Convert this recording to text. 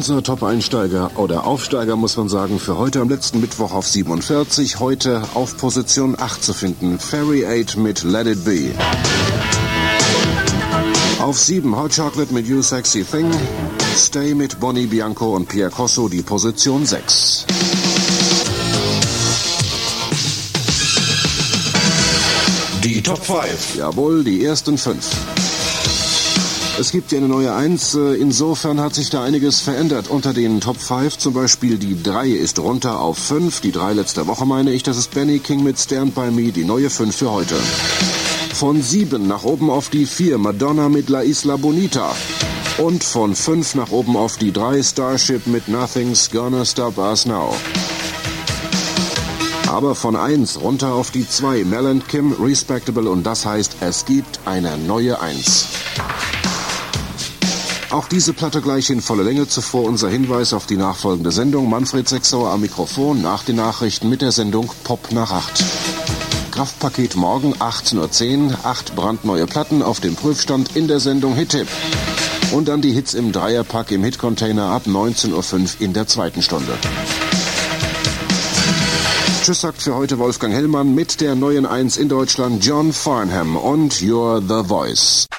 Unser Top-Einsteiger oder Aufsteiger, muss man sagen, für heute am letzten Mittwoch auf 47. Heute auf Position 8 zu finden. Fairy 8 mit Let It Be. Auf 7 Hot Chocolate mit You Sexy Thing. Stay mit Bonnie Bianco und Pierre Corso, die Position 6. Die Top 5. Jawohl, die ersten 5. Es gibt ja eine neue 1, insofern hat sich da einiges verändert. Unter den Top 5 zum Beispiel die 3 ist runter auf 5, die 3 letzte Woche meine ich, das ist Benny King mit Stand By Me, die neue 5 für heute. Von 7 nach oben auf die 4, Madonna mit La Isla Bonita. Und von 5 nach oben auf die 3, Starship mit Nothing's Gonna Stop Us Now. Aber von 1 runter auf die 2, Mel and Kim, Respectable, und das heißt, es gibt eine neue 1. Auch diese Platte gleich in voller Länge. Zuvor unser Hinweis auf die nachfolgende Sendung. Manfred Sechsauer am Mikrofon nach den Nachrichten mit der Sendung Pop nach 8. Kraftpaket morgen 18:10 Uhr, 8 brandneue Platten auf dem Prüfstand in der Sendung Hit-Tipp. Und dann die Hits im Dreierpack im Hit-Container ab 19:05 Uhr in der zweiten Stunde. Tschüss sagt für heute Wolfgang Hellmann mit der neuen 1 in Deutschland, John Farnham und You're the Voice.